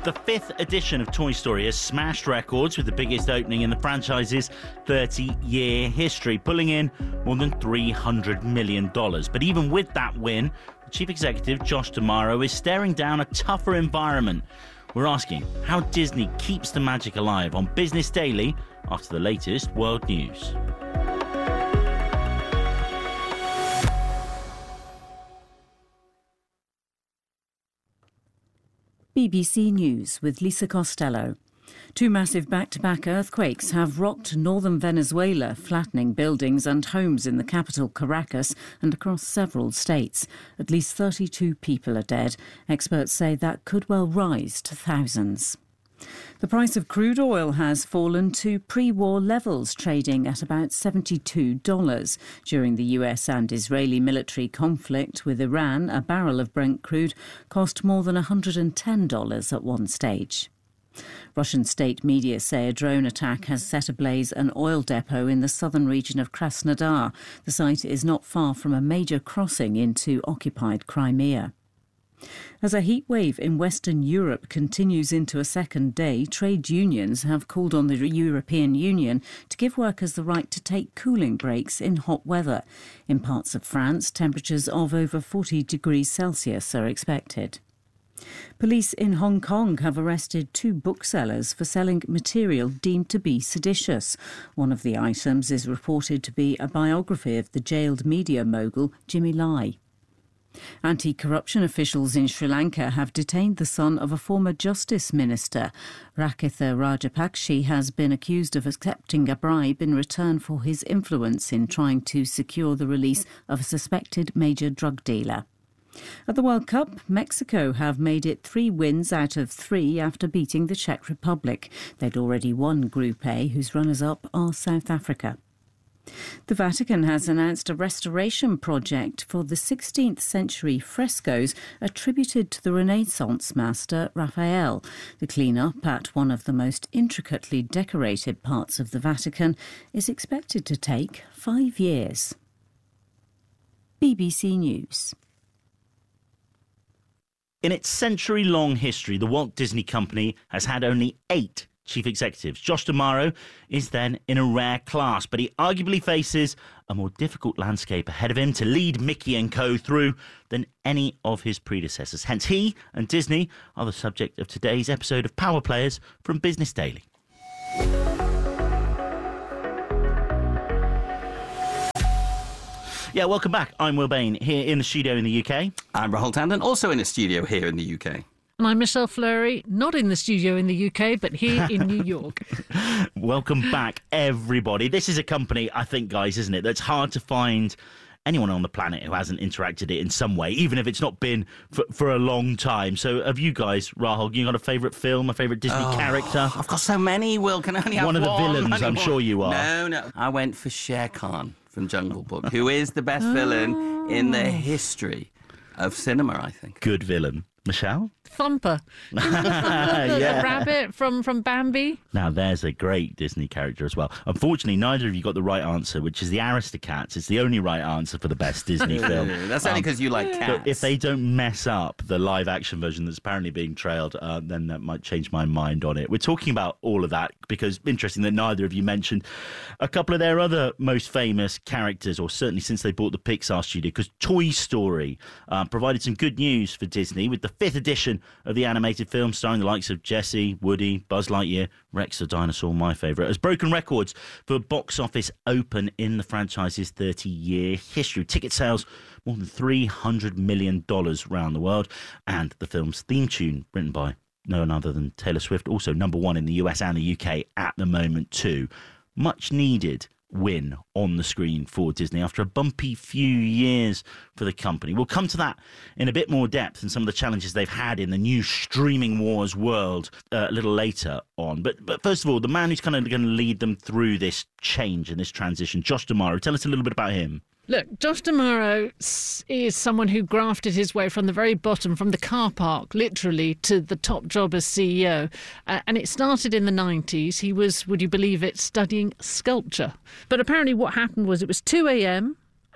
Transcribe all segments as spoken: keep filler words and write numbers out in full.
The fifth edition of Toy Story has smashed records with the biggest opening in the franchise's thirty-year history, pulling in more than three hundred million dollars. But even with that win, the chief executive, Josh D'Amaro, is staring down a tougher environment. We're asking how Disney keeps the magic alive on Business Daily after the latest world news. B B C News with Lisa Costello. Two massive back-to-back earthquakes have rocked northern Venezuela, flattening buildings and homes in the capital Caracas and across several states. At least thirty-two people are dead. Experts say that could well rise to thousands. The price of crude oil has fallen to pre-war levels, trading at about seventy-two dollars. During the U S and Israeli military conflict with Iran, a barrel of Brent crude cost more than one hundred ten dollars at one stage. Russian state media say a drone attack has set ablaze an oil depot in the southern region of Krasnodar. The site is not far from a major crossing into occupied Crimea. As a heat wave in Western Europe continues into a second day, trade unions have called on the European Union to give workers the right to take cooling breaks in hot weather. In parts of France, temperatures of over forty degrees Celsius are expected. Police in Hong Kong have arrested two booksellers for selling material deemed to be seditious. One of the items is reported to be a biography of the jailed media mogul Jimmy Lai. Anti-corruption officials in Sri Lanka have detained the son of a former justice minister. Rakitha Rajapakse has been accused of accepting a bribe in return for his influence in trying to secure the release of a suspected major drug dealer. At the World Cup, Mexico have made it three wins out of three after beating the Czech Republic. They'd already won Group A, whose runners-up are South Africa. The Vatican has announced a restoration project for the sixteenth century frescoes attributed to the Renaissance master Raphael. The clean-up at one of the most intricately decorated parts of the Vatican is expected to take five years. B B C News. In its century-long history, the Walt Disney Company has had only eight chief executives. Josh D'Amaro is then in a rare class, but he arguably faces a more difficult landscape ahead of him to lead Mickey and Co. through than any of his predecessors. Hence, he and Disney are the subject of today's episode of Power Players from Business Daily. Yeah, welcome back. I'm Will Bain, here in the studio in the U K. I'm Rahul Tandon, also in a studio here in the U K. And I'm Michelle Fleury, not in the studio in the U K, but here in New York. Welcome back, everybody. This is a company, I think, guys, isn't it, that's hard to find anyone on the planet who hasn't interacted it in some way, even if it's not been for, for a long time. So have you guys, Rahul, you got a favourite film, a favourite Disney oh, character? I've got so many, Will. Can I only have one? One of the villains, only I'm one. sure you are. No, no. I went for Shere Khan from Jungle Book, who is the best villain in the history of cinema, I think. Good villain. Michelle? Thumper. the, yeah. the rabbit from, from Bambi. Now, there's a great Disney character as well. Unfortunately, neither of you got the right answer, which is the Aristocats. It's the only right answer for the best Disney film. That's only because um, you like cats. But if they don't mess up the live-action version that's apparently being trailed, uh, then that might change my mind on it. We're talking about all of that because interesting that neither of you mentioned a couple of their other most famous characters, or certainly since they bought the Pixar studio, because Toy Story uh, provided some good news for Disney with the fifth edition of the animated film starring the likes of Jessie, Woody, Buzz Lightyear, Rex the dinosaur, my favourite, has broken records for box office open in the franchise's thirty-year history. Ticket sales more than three hundred million dollars around the world, and the film's theme tune, written by no one other than Taylor Swift, also number one in the U S and the U K at the moment too. Much needed win on the screen for Disney after a bumpy few years for the company. We'll come to that in a bit more depth and some of the challenges they've had in the new streaming wars world uh, a little later on. But but first of all, the man who's kind of going to lead them through this change and this transition, Josh D'Amaro. Tell us a little bit about him. Look, Josh D'Amaro is someone who grafted his way from the very bottom, from the car park, literally, to the top job as C E O. Uh, and it started in the nineties. He was, would you believe it, studying sculpture. But apparently what happened was it was two a.m.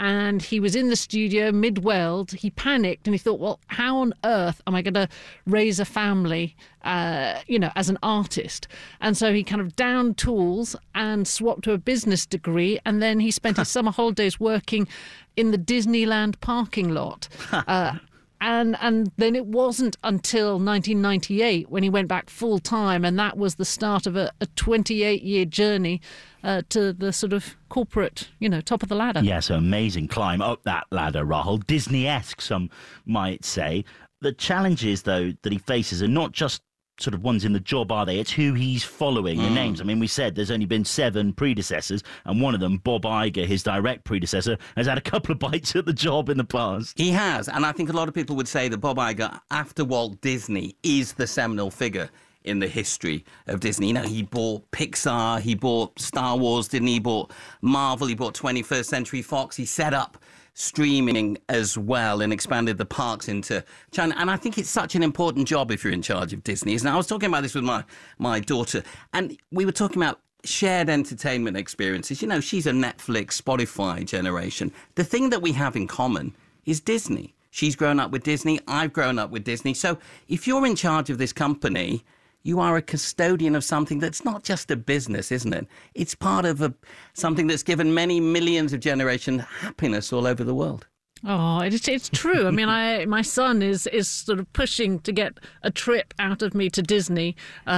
and he was in the studio mid-weld. He panicked and he thought, well, how on earth am I going to raise a family, uh, you know, as an artist? And so he kind of downed tools and swapped to a business degree, and then he spent his summer holidays working in the Disneyland parking lot. Uh, And and then it wasn't until nineteen ninety-eight when he went back full time, and that was the start of a, a twenty-eight year journey uh, to the sort of corporate, you know, top of the ladder. Yeah, so amazing climb up that ladder, Rahul. Disney-esque, some might say. The challenges, though, that he faces are not just sort of ones in the job, are they? It's who he's following, mm. the names. I mean, we said there's only been seven predecessors, and one of them, Bob Iger, his direct predecessor, has had a couple of bites at the job in the past. He has, and I think a lot of people would say that Bob Iger, after Walt Disney, is the seminal figure in the history of Disney. You know, he bought Pixar, he bought Star Wars, didn't he? He bought Marvel, he bought twenty-first Century Fox, he set up streaming as well and expanded the parks into China. And I think it's such an important job if you're in charge of Disney. And I was talking about this with my, my daughter, and we were talking about shared entertainment experiences. You know, she's a Netflix, Spotify generation. The thing that we have in common is Disney. She's grown up with Disney. I've grown up with Disney. So if you're in charge of this company, you are a custodian of something that's not just a business, isn't it? It's part of a, something that's given many millions of generations happiness all over the world. Oh, it's, it's true. I mean, I my son is, is sort of pushing to get a trip out of me to Disney.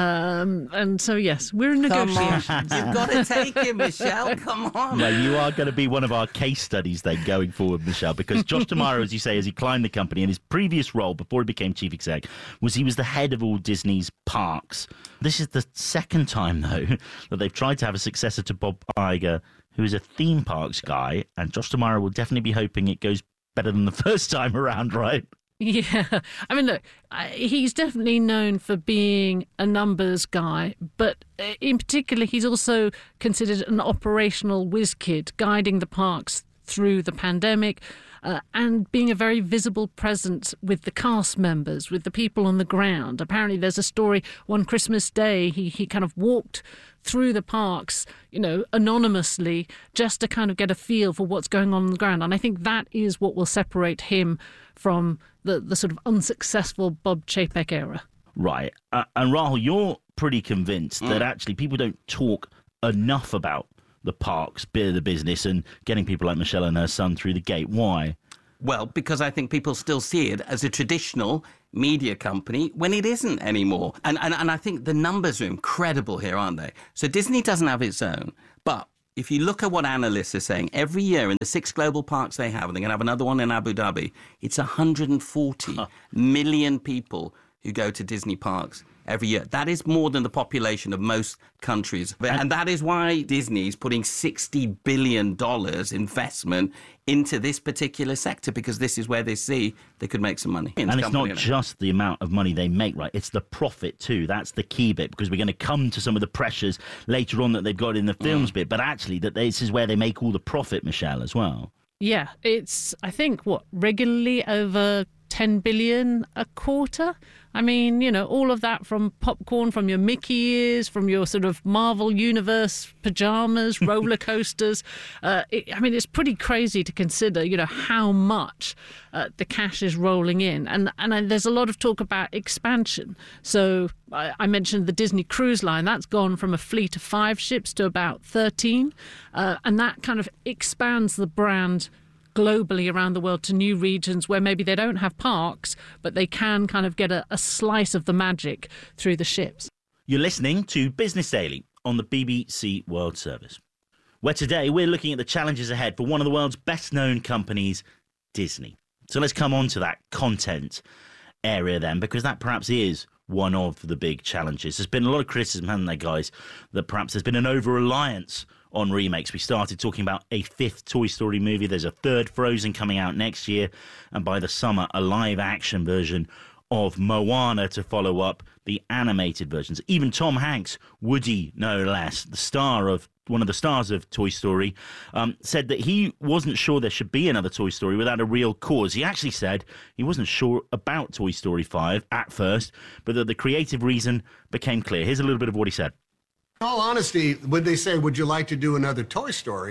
Um, and so, yes, we're in negotiations. Come on. You've got to take him, Michelle. Come on. Well, you are going to be one of our case studies then going forward, Michelle, because Josh D'Amaro, as you say, as he climbed the company, in his previous role before he became chief exec, was he was the head of all Disney's parks. This is the second time, though, that they've tried to have a successor to Bob Iger, who is a theme parks guy, and Josh D'Amaro will definitely be hoping it goes better than the first time around, right? Yeah. I mean, look, he's definitely known for being a numbers guy, but in particular, he's also considered an operational whiz kid, guiding the parks through the pandemic uh, and being a very visible presence with the cast members, with the people on the ground. Apparently, there's a story one Christmas Day, he, he kind of walked through the parks, you know, anonymously, just to kind of get a feel for what's going on on the ground. And I think that is what will separate him from the, the sort of unsuccessful Bob Chapek era. Right. Uh, and Rahul, you're pretty convinced mm. that actually people don't talk enough about the parks, bit of the business, and getting people like Michelle and her son through the gate. Why? Well, because I think people still see it as a traditional media company when it isn't anymore. And, and and I think the numbers are incredible here, aren't they? So Disney doesn't have its own. But if you look at what analysts are saying, every year in the six global parks they have, and they're going to have another one in Abu Dhabi, it's one hundred forty huh. million people who go to Disney parks every year. That is more than the population of most countries. And that is why Disney is putting sixty billion dollars investment into this particular sector, because this is where they see they could make some money. And it's not just the amount of money they make, right? It's the profit too. That's the key bit, because we're going to come to some of the pressures later on that they've got in the films mm. bit, but actually that this is where they make all the profit, Michelle, as well. Yeah, it's, I think, what, regularly over ten billion a quarter? I mean, you know, all of that from popcorn, from your Mickey ears, from your sort of Marvel Universe pajamas, roller coasters. Uh, it, I mean, it's pretty crazy to consider, you know, how much uh, the cash is rolling in. And and uh, there's a lot of talk about expansion. So I, I mentioned the Disney Cruise Line. That's gone from a fleet of five ships to about thirteen. Uh, and that kind of expands the brand globally around the world to new regions where maybe they don't have parks, but they can kind of get a, a slice of the magic through the ships. You're listening to Business Daily on the B B C World Service, where today we're looking at the challenges ahead for one of the world's best-known companies, Disney. So let's come on to that content area then, because that perhaps is one of the big challenges. There's been a lot of criticism, haven't there, guys, that perhaps there's been an over-reliance on remakes. We started talking about a fifth Toy Story movie. There's a third Frozen coming out next year. And by the summer, a live-action version of Moana to follow up the animated versions. Even Tom Hanks, Woody no less, the star of one of the stars of Toy Story, um, said that he wasn't sure there should be another Toy Story without a real cause. He actually said he wasn't sure about Toy Story five at first, but that the creative reason became clear. Here's a little bit of what he said. In all honesty, when they say, would you like to do another Toy Story?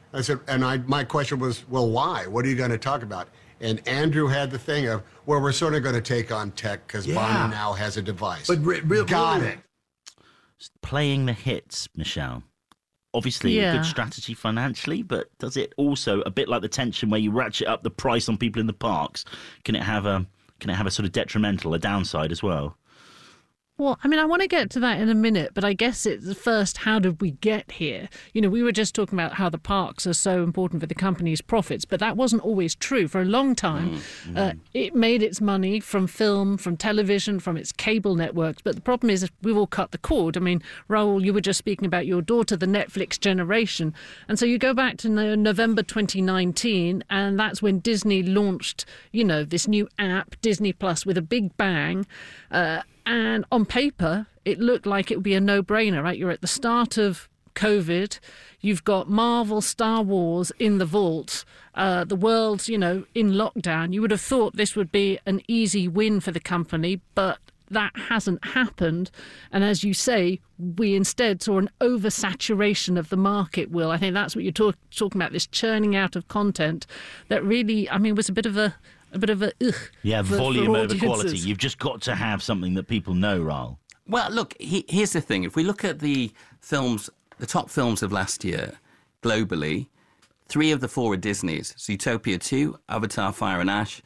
I said, and I, my question was, well, why? What are you going to talk about? And Andrew had the thing of, well, we're sort of going to take on tech because Yeah. Bonnie now has a device. But re- re- Got really- it. Playing the hits, Michelle. Obviously, a Yeah. good strategy financially, but does it also, a bit like the tension where you ratchet up the price on people in the parks, can it have a can it have a sort of detrimental, a downside as well? Well, I mean, I want to get to that in a minute, but I guess it's first, how did we get here? You know, we were just talking about how the parks are so important for the company's profits, but that wasn't always true. For a long time, mm-hmm. uh, it made its money from film, from television, from its cable networks. But the problem is we've all cut the cord. I mean, Raoul, you were just speaking about your daughter, the Netflix generation. And so you go back to no- November twenty nineteen, and that's when Disney launched, you know, this new app, Disney Plus, with a big bang. Uh, And on paper, it looked like it would be a no-brainer, right? You're at the start of COVID. You've got Marvel, Star Wars in the vault. Uh, the world's, you know, in lockdown. You would have thought this would be an easy win for the company, but that hasn't happened. And as you say, we instead saw an oversaturation of the market, Will. I think that's what you're talk- talking about, this churning out of content that really, I mean, was a bit of a... A bit of a ugh. Yeah, for, volume for over audiences. quality. You've just got to have something that people know, Raoul. Well, look, he, here's the thing. If we look at the films, the top films of last year, globally, three of the four are Disney's. Zootopia two, Avatar, Fire and Ash,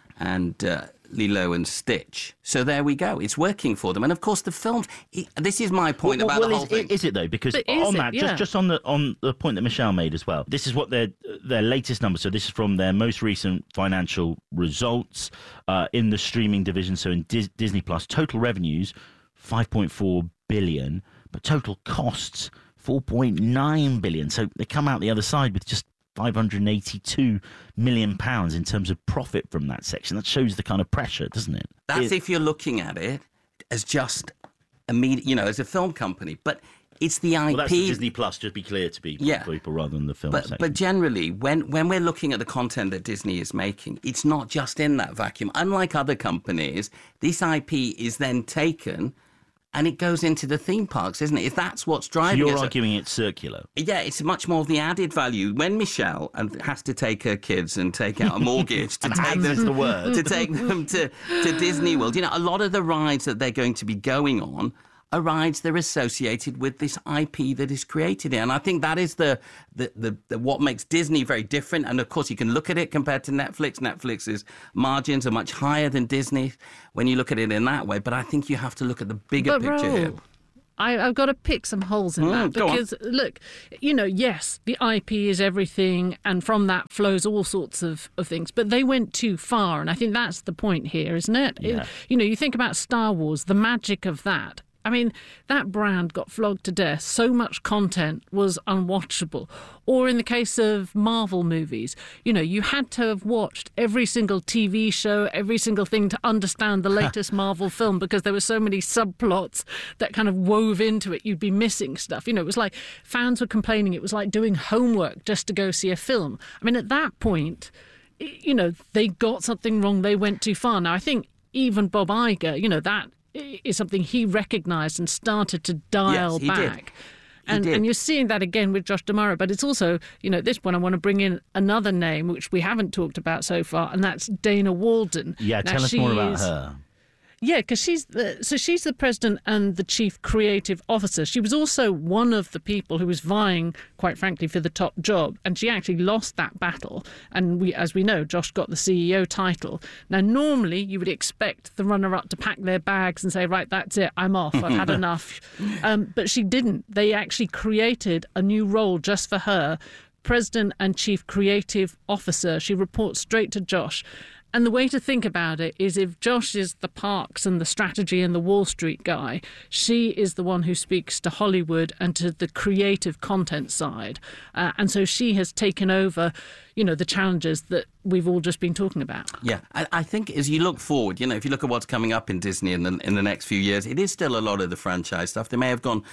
and uh, Lilo and Stitch. So there we go. It's working for them. And of course, the films, it, this is my point well, about well, the whole is, thing. Is it, though? Because But is on it? that, Yeah. just, just on the on the point that Michelle made as well, this is what their their latest numbers, so this is from their most recent financial results uh, in the streaming division, so in Dis- Disney Plus, total revenues, five point four billion, but total costs, four point nine billion. So they come out the other side with just five hundred eighty-two million pounds in terms of profit from that section. That shows the kind of pressure, doesn't it? That's It- if you're looking at it as just a media, you know, as a film company. But it's the I P. Well, that's the Disney Plus, just be clear to be Yeah. people rather than the film But, section. but generally, when, when we're looking at the content that Disney is making, it's not just in that vacuum. Unlike other companies, this I P is then taken and it goes into the theme parks, isn't it? If that's what's So driving you're it. So- arguing it's circular. Yeah, it's much more of the added value. When Michelle and has to take her kids and take out a mortgage to take them is the word. to take them to, to Disney World, you know, a lot of the rides that they're going to be going on are rides that are associated with this I P that is created here. And I think that is the, the, the, the what makes Disney very different. And of course, you can look at it compared to Netflix. Netflix's margins are much higher than Disney when you look at it in that way. But I think you have to look at the bigger But picture Raoul, here. I, I've got to pick some holes in Mm, that go on. because, look, you know, yes, the I P is everything, and from that flows all sorts of, of things, but they went too far, and I think that's the point here, isn't it? Yeah. It- you know, you think about Star Wars, the magic of that. I mean, that brand got flogged to death. So much content was unwatchable. Or in the case of Marvel movies, you know, you had to have watched every single T V show, every single thing to understand the latest Marvel film because there were so many subplots that kind of wove into it. You'd be missing stuff. You know, it was like fans were complaining it was like doing homework just to go see a film. I mean, at that point, you know, they got something wrong. They went too far. Now, I think even Bob Iger, you know, that is something he recognised and started to dial Yes, he did. back. He And, did. and you're seeing that again with Josh D'Amaro. But it's also, you know, at this point I want to bring in another name, which we haven't talked about so far, and that's Dana Walden. Yeah, Now, tell us more about she's- her. Yeah, because she's the, so she's the president and the chief creative officer. She was also one of the people who was vying, quite frankly, for the top job, and she actually lost that battle. And we, as we know, Josh got the C E O title. Now, normally you would expect the runner-up to pack their bags and say, "Right, that's it, I'm off. I've had enough." Um, but she didn't. They actually created a new role just for her, president and chief creative officer. She reports straight to Josh. And the way to think about it is if Josh is the parks and the strategy and the Wall Street guy, she is the one who speaks to Hollywood and to the creative content side. Uh, and so she has taken over, you know, the challenges that we've all just been talking about. Yeah, I, I think as you look forward, you know, if you look at what's coming up in Disney in the in the next few years, it is still a lot of the franchise stuff. They may have gone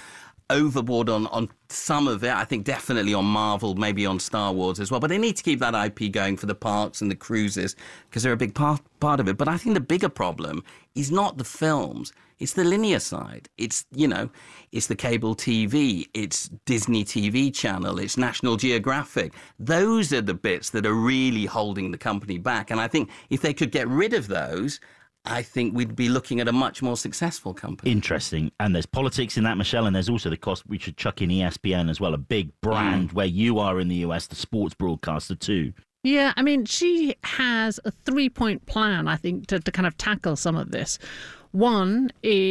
overboard on, on some of it. I think definitely on Marvel, maybe on Star Wars as well. But they need to keep that I P going for the parks and the cruises because they're a big part, part of it. But I think the bigger problem is not the films. It's the linear side. It's, you know, it's the cable T V. It's Disney T V channel. It's National Geographic. Those are the bits that are really holding the company back. And I think if they could get rid of those, I think we'd be looking at a much more successful company. Interesting. And there's politics in that, Michelle, and there's also the cost. We should chuck in E S P N as well, a big brand mm. where you are in the U S, the sports broadcaster too. Yeah, I mean, she has a three-point plan, I think, to, to kind of tackle some of this. One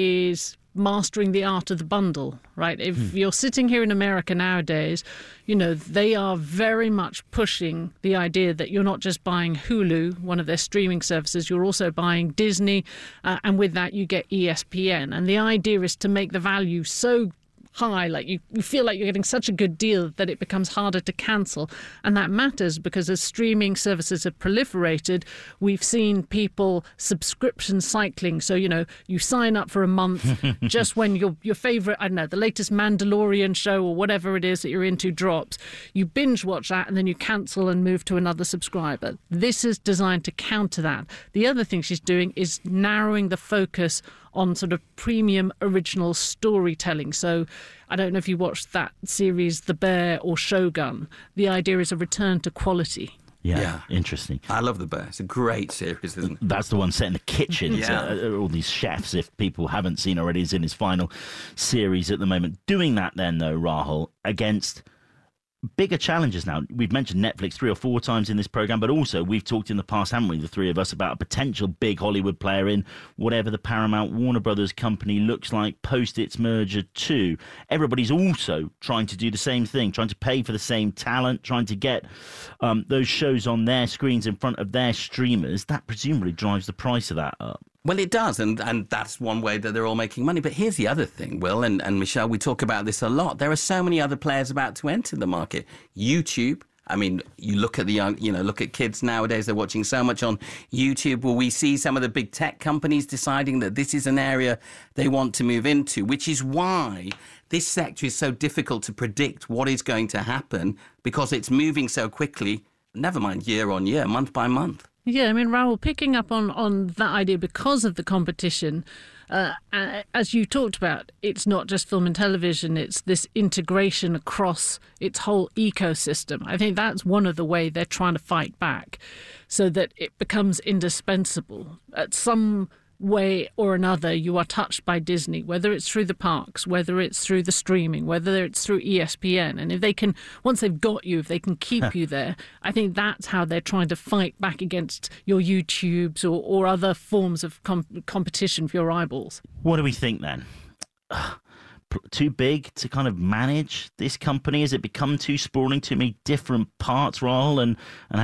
is mastering the art of the bundle, right? If hmm. you're sitting here in America nowadays, you know, they are very much pushing the idea that you're not just buying Hulu, one of their streaming services, you're also buying Disney, uh, and with that you get E S P N. And the idea is to make the value so high, like you, you feel like you're getting such a good deal that it becomes harder to cancel. And that matters because as streaming services have proliferated, we've seen people subscription cycling. So, you know, you sign up for a month just when your your favourite, I don't know, the latest Mandalorian show or whatever it is that you're into drops. You binge watch that and then you cancel and move to another subscriber. This is designed to counter that. The other thing she's doing is narrowing the focus on sort of premium original storytelling. So I don't know if you watched that series, The Bear or Shogun. The idea is a return to quality. Yeah, yeah, interesting. I love The Bear. It's a great series, isn't it? That's the one set in the kitchen. Yeah. Uh, all these chefs, if people haven't seen already, is in his final series at the moment. Doing that then, though, Rahul, against bigger challenges now. We've mentioned Netflix three or four times in this programme, but also we've talked in the past, haven't we, the three of us, about a potential big Hollywood player in whatever the Paramount Warner Brothers company looks like post its merger too. Everybody's also trying to do the same thing, trying to pay for the same talent, trying to get um, those shows on their screens in front of their streamers. That presumably drives the price of that up. Well, it does, and, and that's one way that they're all making money. But here's the other thing, Will and, and Michelle, we talk about this a lot. There are so many other players about to enter the market. YouTube, I mean, you look at the young, you know, look at kids nowadays, they're watching so much on YouTube. Will we see some of the big tech companies deciding that this is an area they want to move into, which is why this sector is so difficult to predict what is going to happen because it's moving so quickly, never mind year on year, month by month. Yeah, I mean, Rahul, picking up on, on that idea because of the competition, uh, as you talked about, it's not just film and television, it's this integration across its whole ecosystem. I think that's one of the ways they're trying to fight back so that it becomes indispensable. At some way or another, you are touched by Disney, whether it's through the parks, whether it's through the streaming, whether it's through E S P N. And if they can, once they've got you, if they can keep you there, I think that's how they're trying to fight back against your YouTubes or, or other forms of com- competition for your eyeballs. What do we think then? Too big to kind of manage this company? Has it become too sprawling, too many different parts, Rahul? And, and